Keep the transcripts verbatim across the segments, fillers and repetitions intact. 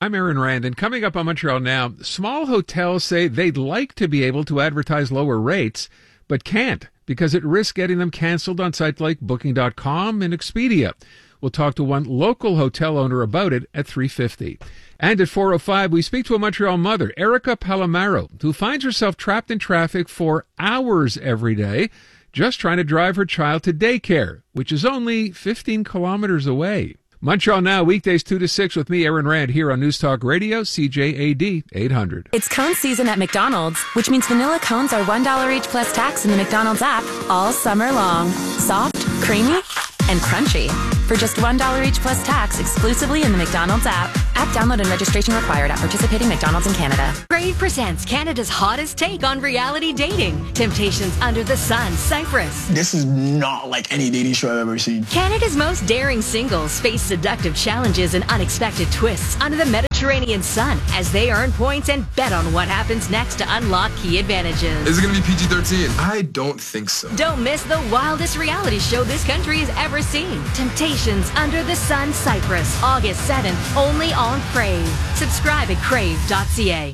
I'm Aaron Rand, and coming up on Montreal Now, small hotels say they'd like to be able to advertise lower rates, but can't because it risks getting them canceled on sites like Booking dot com and Expedia. We'll talk to one local hotel owner about it at three fifty. And at four oh five, we speak to a Montreal mother, Erica Palomaro, who finds herself trapped in traffic for hours every day, just trying to drive her child to daycare, which is only fifteen kilometers away. Montreal Now, weekdays two to six with me, Aaron Rand, here on News Talk Radio, C J A D eight hundred. It's cone season at McDonald's, which means vanilla cones are one dollar each plus tax in the McDonald's app all summer long. Soft, creamy, and crunchy. For just one dollar each plus tax exclusively in the McDonald's app. App download and registration required at participating McDonald's in Canada. Crave presents Canada's hottest take on reality dating. Temptations Under the Sun, Cyprus. This is not like any dating show I've ever seen. Canada's most daring singles face seductive challenges and unexpected twists under the Mediterranean sun as they earn points and bet on what happens next to unlock key advantages. Is it going to be P G thirteen? I don't think so. Don't miss the wildest reality show this country has ever seen. Temptations Under the Sun, Cyprus. August seventh, only on Crave. Subscribe at crave dot c a.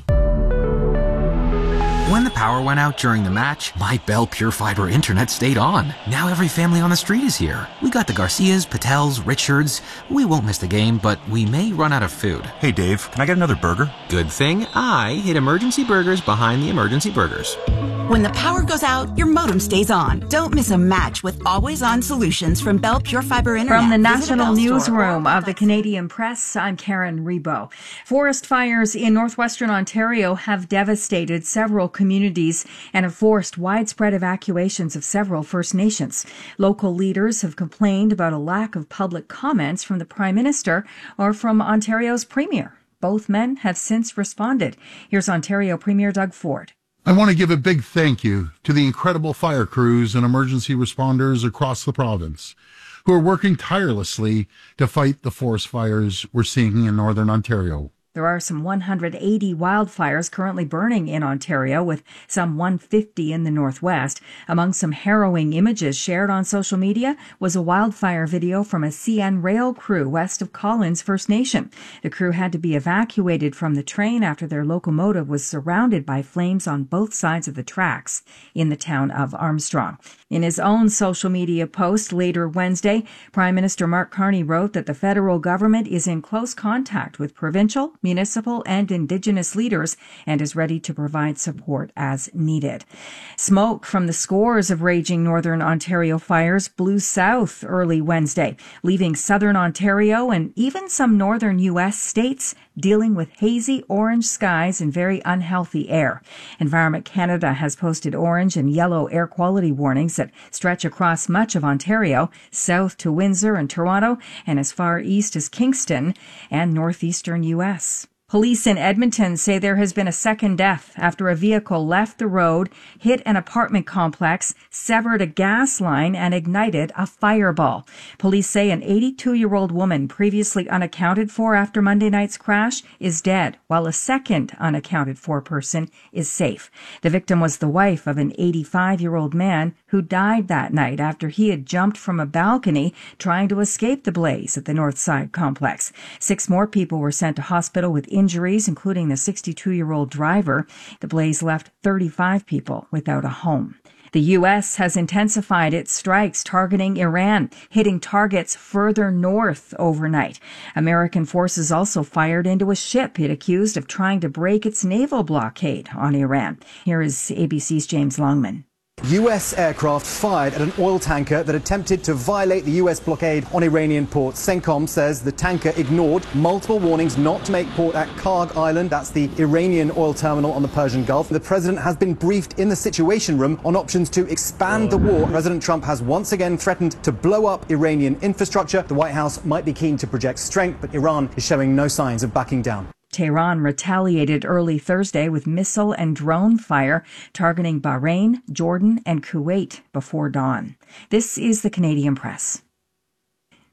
When the power went out during the match, my Bell Pure Fiber internet stayed on. Now every family on the street is here. We got the Garcias, Patels, Richards. We won't miss the game, but we may run out of food. Hey Dave, can I get another burger? Good thing I hid emergency burgers behind the emergency burgers. When the power goes out, your modem stays on. Don't miss a match with always-on solutions from Bell Pure Fiber Internet. From the National Newsroom of the Canadian Press, I'm Karen Rebo. Forest fires in northwestern Ontario have devastated several communities and have forced widespread evacuations of several First Nations. Local leaders have complained about a lack of public comments from the Prime Minister or from Ontario's Premier. Both men have since responded. Here's Ontario Premier Doug Ford. I want to give a big thank you to the incredible fire crews and emergency responders across the province who are working tirelessly to fight the forest fires we're seeing in northern Ontario. There are some one hundred eighty wildfires currently burning in Ontario, with some one hundred fifty in the northwest. Among some harrowing images shared on social media was a wildfire video from a C N Rail crew west of Collins First Nation. The crew had to be evacuated from the train after their locomotive was surrounded by flames on both sides of the tracks in the town of Armstrong. In his own social media post later Wednesday, Prime Minister Mark Carney wrote that the federal government is in close contact with provincial, municipal and Indigenous leaders and is ready to provide support as needed. Smoke from the scores of raging northern Ontario fires blew south early Wednesday, leaving southern Ontario and even some northern U S states dealing with hazy orange skies and very unhealthy air. Environment Canada has posted orange and yellow air quality warnings that stretch across much of Ontario, south to Windsor and Toronto, and as far east as Kingston and northeastern U S. Police in Edmonton say there has been a second death after a vehicle left the road, hit an apartment complex, severed a gas line, and ignited a fireball. Police say an eighty-two-year-old woman previously unaccounted for after Monday night's crash is dead, while a second unaccounted for person is safe. The victim was the wife of an eighty-five-year-old man who died that night after he had jumped from a balcony trying to escape the blaze at the Northside complex. Six more people were sent to hospital with injuries, including the sixty-two-year-old driver. The blaze left thirty-five people without a home. The U S has intensified its strikes targeting Iran, hitting targets further north overnight. American forces also fired into a ship it accused of trying to break its naval blockade on Iran. Here is A B C's James Longman. U S aircraft fired at an oil tanker that attempted to violate the U S blockade on Iranian ports. CENTCOM says the tanker ignored multiple warnings not to make port at Karg Island. That's the Iranian oil terminal on the Persian Gulf. The president has been briefed in the Situation Room on options to expand the war. President Trump has once again threatened to blow up Iranian infrastructure. The White House might be keen to project strength, but Iran is showing no signs of backing down. Tehran retaliated early Thursday with missile and drone fire targeting Bahrain, Jordan, and Kuwait before dawn. This is the Canadian Press.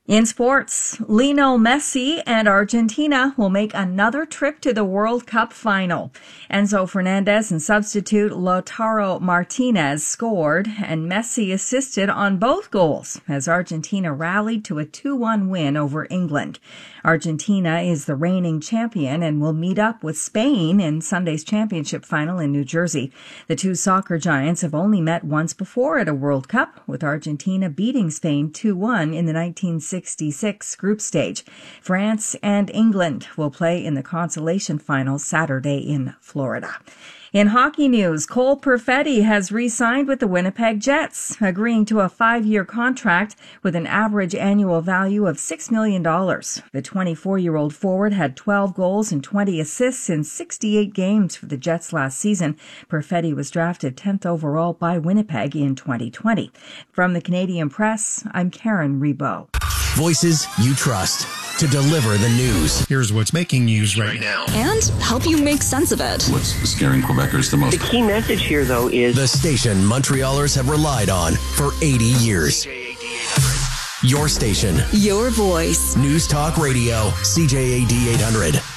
In sports, Lionel Messi and Argentina will make another trip to the World Cup final. Enzo Fernandez and substitute Lautaro Martinez scored, and Messi assisted on both goals as Argentina rallied to a two one win over England. Argentina is the reigning champion and will meet up with Spain in Sunday's championship final in New Jersey. The two soccer giants have only met once before at a World Cup, with Argentina beating Spain two one in the nineteen sixty-six group stage. France and England will play in the consolation final Saturday in Florida. In hockey news, Cole Perfetti has re-signed with the Winnipeg Jets, agreeing to a five-year contract with an average annual value of six million dollars. The twenty-four-year-old forward had twelve goals and twenty assists in sixty-eight games for the Jets last season. Perfetti was drafted tenth overall by Winnipeg in twenty twenty. From the Canadian Press, I'm Karen Rebo. Voices you trust to deliver the news. Here's what's making news right now. And help you make sense of it. What's scaring Quebecers the most? The key message here, though, is the station Montrealers have relied on for eighty years. Your station. Your voice. News Talk Radio, C J A D eight hundred.